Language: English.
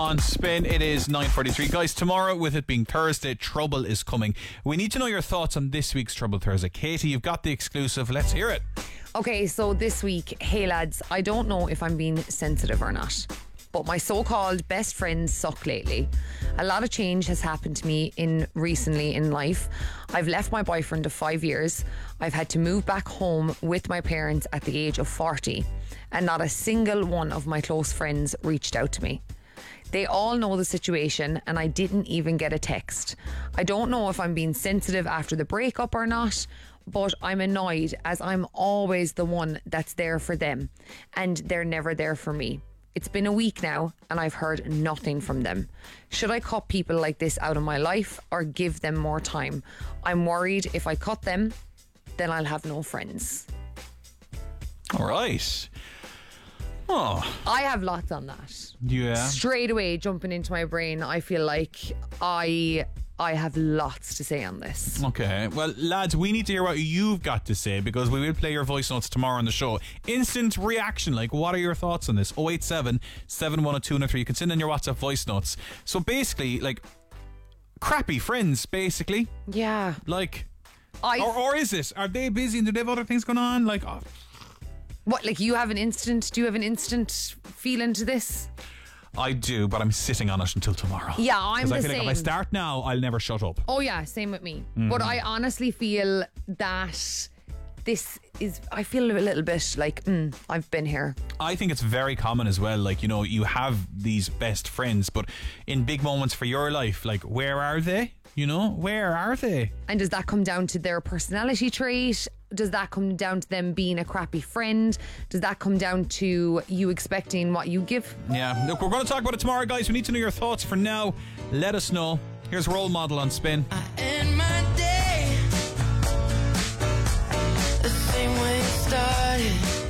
On Spin, it is 9:43. Guys, tomorrow, with it being Thursday, Trouble is coming. We need to know your thoughts on this week's Trouble Thursday. Katie, you've got the exclusive. Let's hear it. Okay, so this week, hey lads, I don't know if I'm being sensitive or not, but my so-called best friends suck lately. A lot of change has happened to me recently in life. I've left my boyfriend of 5 years. I've had to move back home with my parents at the age of 40, and not a single one of my close friends reached out to me. They all know the situation, and I didn't even get a text. I don't know if I'm being sensitive after the breakup or not, but I'm annoyed as I'm always the one that's there for them, and they're never there for me. It's been a week now, and I've heard nothing from them. Should I cut people like this out of my life or give them more time? I'm worried if I cut them, then I'll have no friends. All right. Oh. I have lots on that. Yeah. Straight away jumping into my brain, I feel like I have lots to say on this. Okay. Well, lads, we need to hear what you've got to say, because we will play your voice notes tomorrow on the show. Instant reaction, like, what are your thoughts on this? 087 710 You can send in your WhatsApp voice notes. So basically, like, crappy friends, basically. Yeah. Like, or is it? Are they busy and do they have other things going on? Like, what, like, you have an instant, do you have an instant feeling to this? I do, but I'm sitting on it until tomorrow. Yeah, I'm the I feel same. like if I start now, I'll never shut up. Oh yeah, same with me. But I honestly feel that I feel a little bit like, I've been here. I think it's very common as well. Like, you know, you have these best friends, but in big moments for your life, like, where are they? You know, where are they? And does that come down to their personality trait? Does that come down to them being a crappy friend? Does that come down to you expecting what you give? Yeah, look, we're going to talk about it tomorrow, guys. We need to know your thoughts. For now, let us know. Here's Role Model on Spin. I end my day the same way it started.